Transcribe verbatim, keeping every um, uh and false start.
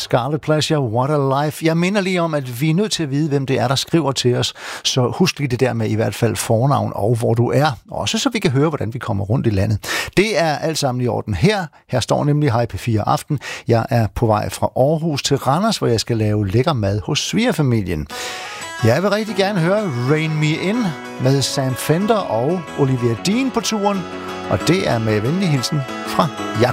Scarlet Pleasure, What a Life. Jeg minder lige om, at vi er nødt til at vide, hvem det er, der skriver til os. Så husk lige det der med i hvert fald fornavn og hvor du er. Også så vi kan høre, hvordan vi kommer rundt i landet. Det er alt sammen i orden her. Her står nemlig Hej P fire Aften. Jeg er på vej fra Aarhus til Randers, hvor jeg skal lave lækker mad hos svigerfamilien. Jeg vil rigtig gerne høre Rain Me In med Sam Fender og Olivia Dean på turen. Og det er med venlig hilsen fra Jakob.